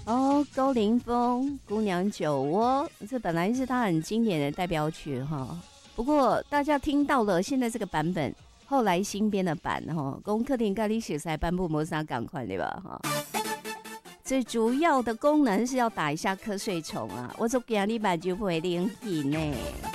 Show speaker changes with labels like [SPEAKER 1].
[SPEAKER 1] 哦，高凌风《姑娘酒窝》，这本来是他很经典的代表曲哈。不过大家听到了现在这个版本，后来新编的版哈，跟客厅咖喱写才颁布摩萨赶快对吧哈？最主要的功能是要打一下瞌睡虫啊，我做今日版就不会灵体呢。